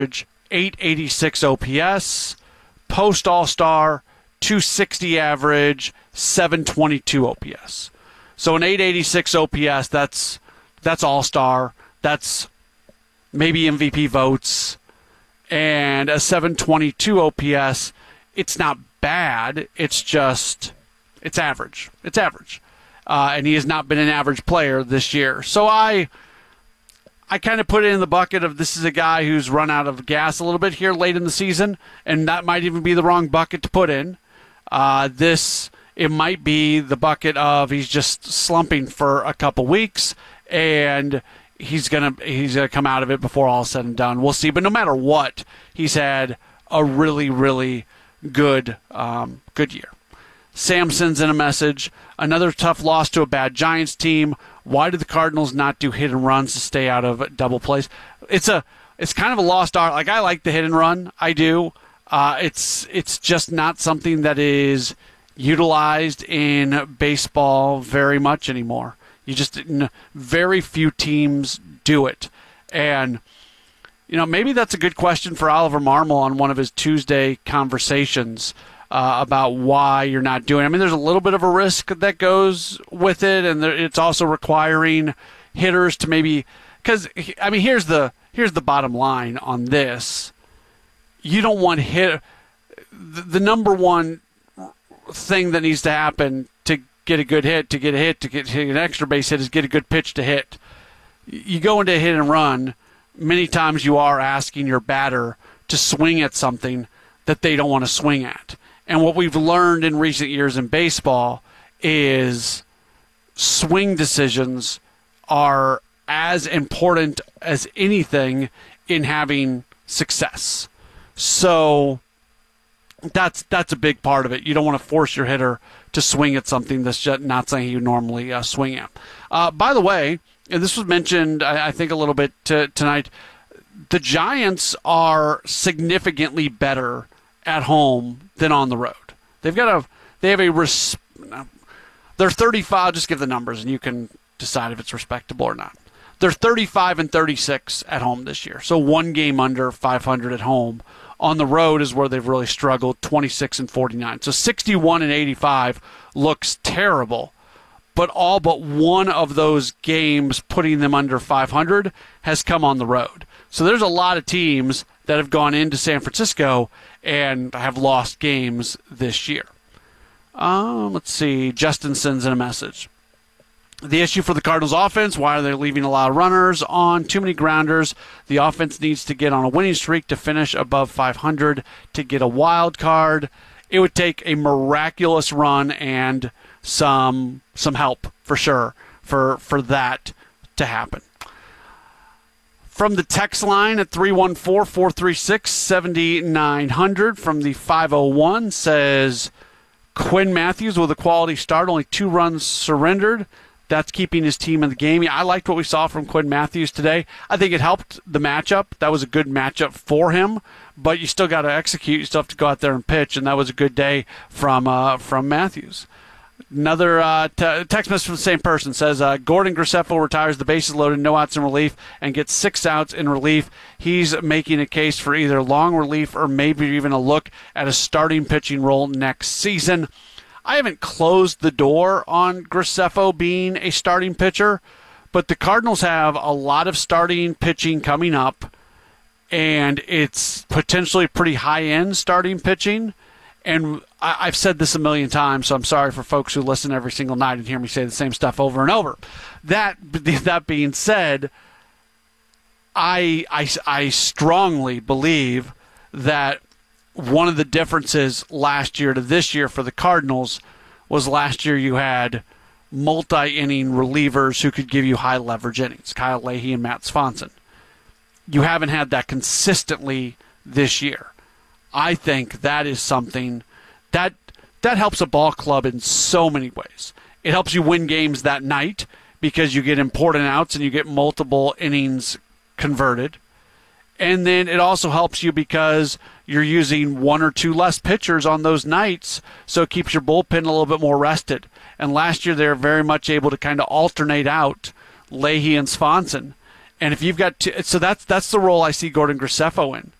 886 OPS, post All-Star, 260 average, 722 OPS. So an 886 OPS, that's All-Star, that's maybe MVP votes, and a 722 OPS, it's not bad, it's average. It's average. And he has not been an average player this year. So I kind of put it in the bucket of this is a guy who's run out of gas a little bit here late in the season, and that might even be the wrong bucket to put in. It might be the bucket of he's just slumping for a couple weeks, and he's gonna come out of it before all is said and done. We'll see. But no matter what, he's had a really, really good year. Samson's in a message. Another tough loss to a bad Giants team. Why did the Cardinals not do hit and runs to stay out of double plays? It's kind of a lost art. Like, I like the hit and run. I do. It's just not something that is utilized in baseball very much anymore. Very few teams do it. And, maybe that's a good question for Oliver Marmol on one of his Tuesday conversations about why you're not doing it. I mean, there's a little bit of a risk that goes with it, and it's also requiring hitters to maybe – because, I mean, here's the bottom line on this. You don't want the number one thing that needs to happen to get a good hit, to get an extra base hit is get a good pitch to hit. You go into a hit and run, many times you are asking your batter to swing at something that they don't want to swing at. And what we've learned in recent years in baseball is swing decisions are as important as anything in having success. So that's a big part of it. You don't want to force your hitter to swing at something that's just not something you normally swing at. By the way, and this was mentioned, I think, a little bit tonight, the Giants are significantly better at home than on the road. They're 35. I'll just give the numbers, and you can decide if it's respectable or not. They're 35-36 at home this year, so one game under 500 at home. On the road is where they've really struggled, 26-49. So 61-85 looks terrible, but all but one of those games putting them under 500 has come on the road. So there's a lot of teams that have gone into San Francisco and have lost games this year. Let's see. Justin sends in a message. The issue for the Cardinals offense, why are they leaving a lot of runners on? Too many grounders. The offense needs to get on a winning streak to finish above 500 to get a wild card. It would take a miraculous run and some help for sure for that to happen. From the text line at 314-436-7900 from the 501 says, Quinn Matthews with a quality start, only 2 runs surrendered. That's keeping his team in the game. I liked what we saw from Quinn Matthews today. I think it helped the matchup. That was a good matchup for him, but you still got to execute. You still have to go out there and pitch, and that was a good day from Matthews. Another text message from the same person says, Gordon Graceffo retires the bases loaded, no outs in relief, and gets 6 outs in relief. He's making a case for either long relief or maybe even a look at a starting pitching role next season. I haven't closed the door on Graceffo being a starting pitcher, but the Cardinals have a lot of starting pitching coming up, and it's potentially pretty high-end starting pitching. And I've said this a million times, so I'm sorry for folks who listen every single night and hear me say the same stuff over and over. That being said, I strongly believe that one of the differences last year to this year for the Cardinals was last year you had multi-inning relievers who could give you high-leverage innings, Kyle Leahy and Matt Swanson. You haven't had that consistently this year. I think that is something that helps a ball club in so many ways. It helps you win games that night because you get important outs and you get multiple innings converted. And then it also helps you because you're using 1 or 2 less pitchers on those nights, so it keeps your bullpen a little bit more rested. And last year they were very much able to kind of alternate out Leahy and Swanson. And if you've got so that's the role I see Gordon Graceffo in.